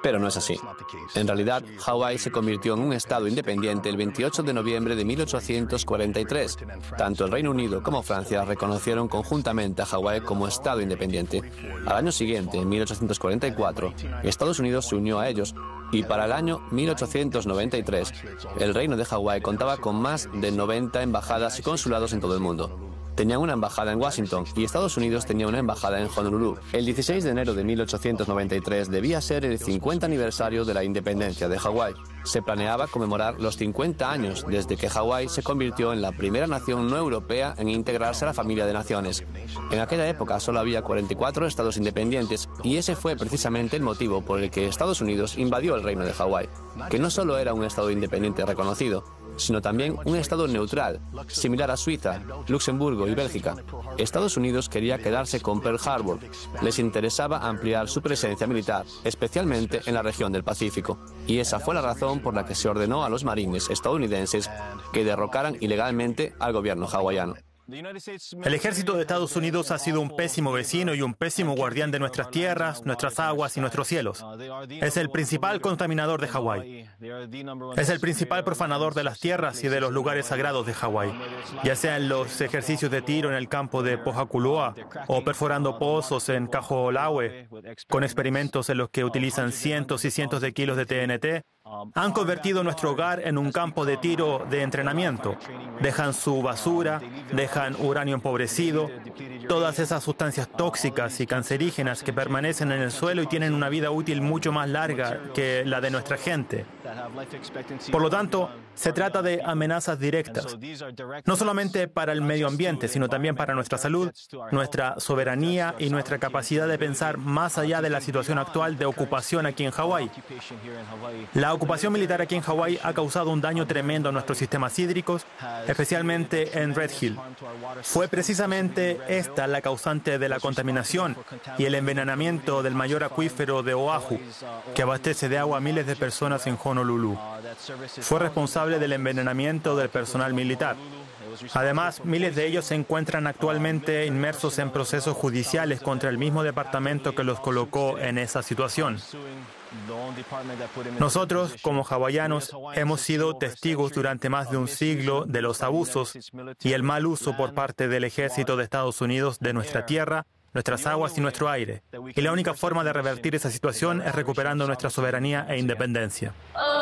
Pero no es así. En realidad, Hawái se convirtió en un estado independiente el 28 de noviembre de 1843. Tanto el Reino Unido como Francia reconocieron conjuntamente a Hawái como estado independiente. Al año siguiente, en 1844, Estados Unidos se unió a ellos y para el año 1893, el Reino de Hawái contaba con más de 90 embajadas y consulados en todo el mundo. Tenían una embajada en Washington y Estados Unidos tenía una embajada en Honolulu. El 16 de enero de 1893 debía ser el 50 aniversario de la independencia de Hawái. Se planeaba conmemorar los 50 años desde que Hawái se convirtió en la primera nación no europea en integrarse a la familia de naciones. En aquella época solo había 44 estados independientes y ese fue precisamente el motivo por el que Estados Unidos invadió el reino de Hawái, que no solo era un estado independiente reconocido, sino también un estado neutral, similar a Suiza, Luxemburgo y Bélgica. Estados Unidos quería quedarse con Pearl Harbor. Les interesaba ampliar su presencia militar, especialmente en la región del Pacífico. Y esa fue la razón por la que se ordenó a los marines estadounidenses que derrocaran ilegalmente al gobierno hawaiano. El ejército de Estados Unidos ha sido un pésimo vecino y un pésimo guardián de nuestras tierras, nuestras aguas y nuestros cielos. Es el principal contaminador de Hawái. Es el principal profanador de las tierras y de los lugares sagrados de Hawái, ya sea en los ejercicios de tiro en el campo de Pohakuloa o perforando pozos en Kaho'olawe, con experimentos en los que utilizan cientos y cientos de kilos de TNT. Han convertido nuestro hogar en un campo de tiro de entrenamiento. Dejan su basura, dejan uranio empobrecido, todas esas sustancias tóxicas y cancerígenas que permanecen en el suelo y tienen una vida útil mucho más larga que la de nuestra gente. Por lo tanto, se trata de amenazas directas, no solamente para el medio ambiente, sino también para nuestra salud, nuestra soberanía y nuestra capacidad de pensar más allá de la situación actual de ocupación aquí en Hawái. La ocupación militar aquí en Hawái ha causado un daño tremendo a nuestros sistemas hídricos, especialmente en Red Hill. Fue precisamente esta la causante de la contaminación y el envenenamiento del mayor acuífero de Oahu, que abastece de agua a miles de personas en Honolulu. Fue responsable del envenenamiento del personal militar. Además, miles de ellos se encuentran actualmente inmersos en procesos judiciales contra el mismo departamento que los colocó en esa situación. Nosotros, como hawaianos, hemos sido testigos durante más de un siglo de los abusos y el mal uso por parte del ejército de Estados Unidos de nuestra tierra, nuestras aguas y nuestro aire. Y la única forma de revertir esa situación es recuperando nuestra soberanía e independencia.